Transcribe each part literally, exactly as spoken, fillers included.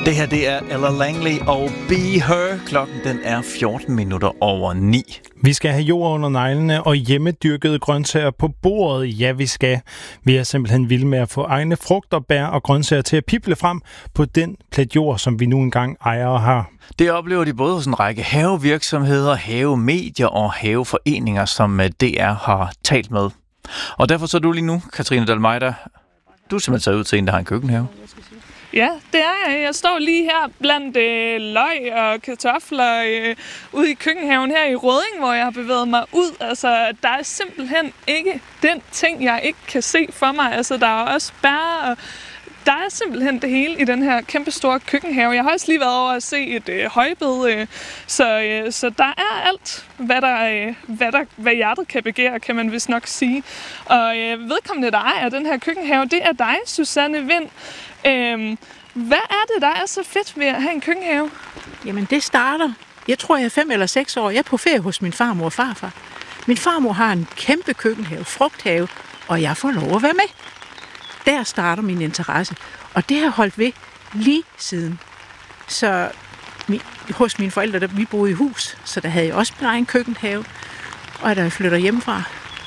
Det her, det er Ella Langley og Be Her. Klokken den er fjorten minutter over ni. Vi skal have jord under neglene og hjemmedyrkede grøntsager på bordet. Ja, vi skal. Vi er simpelthen vilde med at få egne frugter, bær og grøntsager til at pible frem på den plet jord, som vi nu engang ejer og har. Det oplever de både hos en række havevirksomheder, havemedier og haveforeninger, som D R har talt med. Og derfor så er du lige nu, Katrine Dalmeida. Du er simpelthen taget ud til en, der har en køkkenhave. Ja, det er jeg. Jeg står lige her blandt øh, løg og kartofler øh, ude i køkkenhaven her i Rødding, hvor jeg har bevæget mig ud. Altså, der er simpelthen ikke den ting, jeg ikke kan se for mig. Altså, der er også bær, og der er simpelthen det hele i den her kæmpe store køkkenhave. Jeg har også lige været over at se et øh, højbed, øh, så, øh, så der er alt, hvad, der, øh, hvad, der, hvad hjertet kan begære, kan man vist nok sige. Og øh, vedkommende, der ejer den her køkkenhave, det er dig, Susanne Vind. Øhm, hvad er det, der er så fedt ved at have en køkkenhave? Jamen, det starter, jeg tror, jeg er fem eller seks år. Jeg er på ferie hos min farmor og farfar. Min farmor har en kæmpe køkkenhave, frugthave, og jeg får lov at være med. Der starter min interesse, og det har holdt ved lige siden. Så mi, hos mine forældre, der vi boede i hus, så der havde jeg også min egen køkkenhave. Og da jeg flytter hjemmefra,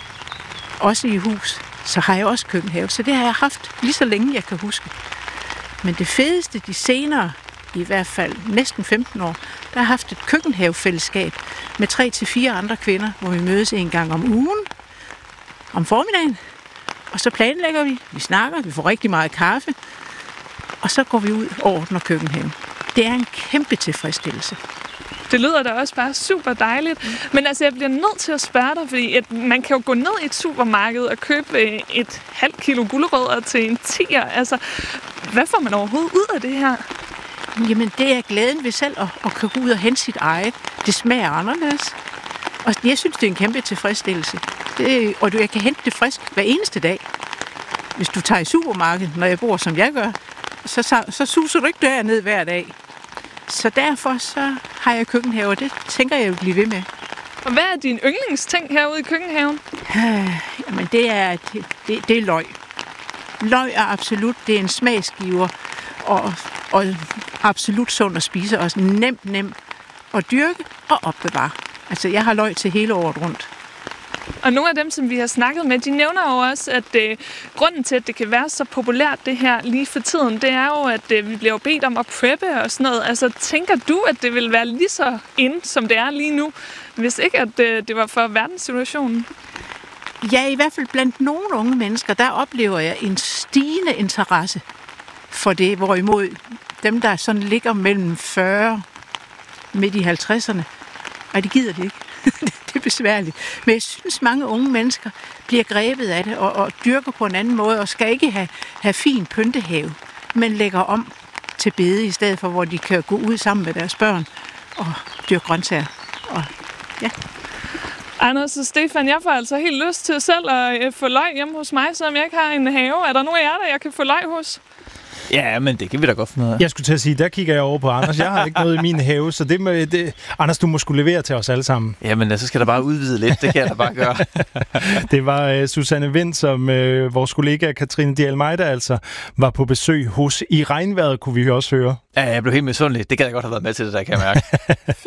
også i hus, så har jeg også køkkenhave. Så det har jeg haft lige så længe, jeg kan huske. Men det fedeste, de senere, i hvert fald næsten femten år, der har haft et køkkenhavefællesskab med tre til fire andre kvinder, hvor vi mødes en gang om ugen, om formiddagen. Og så planlægger vi, vi snakker, vi får rigtig meget kaffe, og så går vi ud og ordner køkkenhaven. Det er en kæmpe tilfredsstillelse. Det lyder da også bare super dejligt. Men altså, jeg bliver nødt til at spørge dig, fordi at man kan jo gå ned i et supermarked og købe et halvt kilo gulerødder til en tier. Altså, hvad får man overhovedet ud af det her? Jamen, det er glæden ved selv at, at kunne gå ud og hente sit eget. Det smager anderledes. Og jeg synes, det er en kæmpe tilfredsstillelse. Det, og du, jeg kan hente det frisk hver eneste dag. Hvis du tager i supermarkedet, når jeg bor, som jeg gør, så, så, så suser du ikke derned hver dag. Så derfor så har jeg køkkenhave, og det tænker jeg jo blive ved med. Og hvad er din yndlingsting herude i køkkenhaven? Øh, jamen, det er, det, det, det er løg. Løg er absolut, det er en smagsgiver, og, og absolut sund at spise, og nemt, nemt at dyrke og opbevare. Altså, jeg har løg til hele året rundt. Og nogle af dem, som vi har snakket med, de nævner jo også, at øh, grunden til, at det kan være så populært det her lige for tiden, det er jo, at øh, vi bliver bedt om at preppe og sådan noget. Altså, tænker du, at det vil være lige så inde, som det er lige nu, hvis ikke, at øh, det var for verdenssituationen? Ja, i hvert fald blandt nogle unge mennesker, der oplever jeg en stigende interesse for det, hvorimod dem, der sådan ligger mellem fyrre midt i halvtredserne, og de gider det ikke. Det er besværligt. Men jeg synes, mange unge mennesker bliver grebet af det og, og dyrker på en anden måde og skal ikke have, have fin pyntehave, men lægger om til bede i stedet for, hvor de kan gå ud sammen med deres børn og dyrke grøntsager. Og, ja. Anders og Stefan, jeg får altså helt lyst til selv at få løg hjemme hos mig, selvom jeg ikke har en have. Er der nogen af jer, der jeg kan få løg hos? Ja, men det kan vi da godt finde ud af. Jeg skulle til at sige, der kigger jeg over på Anders. Jeg har ikke noget i min have, så det med det, Anders, du må skulle levere til os alle sammen. Jamen, så skal der bare udvide lidt. Det kan jeg da bare gøre. Det var uh, Susanne Vind, som uh, vores kollega Katrine Dalmeida altså var på besøg hos. I regnvejret kunne vi også høre. Ja, jeg blev helt misundelig. Det kan jeg godt have været med til det, der kan jeg mærke.